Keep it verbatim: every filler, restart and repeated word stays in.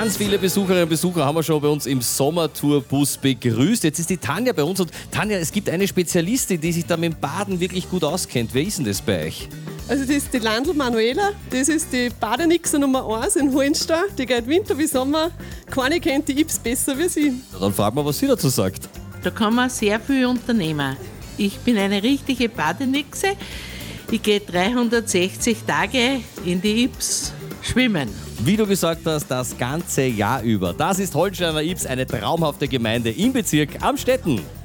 Ganz viele Besucherinnen und Besucher haben wir schon bei uns im Sommertourbus begrüßt. Jetzt ist die Tanja bei uns und Tanja, es gibt eine Spezialistin, die sich da mit dem Baden wirklich gut auskennt. Wer ist denn das bei euch? Also das ist die Landl Manuela, das ist die Badenixe Nummer eins in Hohenstein. Die geht Winter wie Sommer. Keine kennt die Ips besser wie sie. Na, dann fragen wir, was sie dazu sagt. Da kann man sehr viel unternehmen. Ich bin eine richtige Badenixe. Ich gehe dreihundertsechzig Tage in die Ips schwimmen. Wie du gesagt hast, das ganze Jahr über. Das ist Holsteiner Ips, eine traumhafte Gemeinde im Bezirk Amstetten.